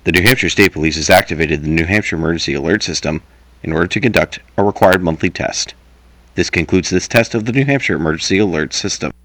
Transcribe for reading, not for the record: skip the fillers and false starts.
The New Hampshire State Police has activated the New Hampshire Emergency Alert System in order to conduct a required monthly test. This concludes this test of the New Hampshire Emergency Alert System.